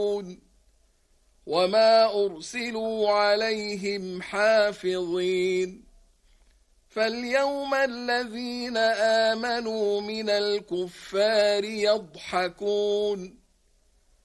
وما أرسلوا عليهم حافظين فاليوم الذين آمنوا من الكفار يضحكون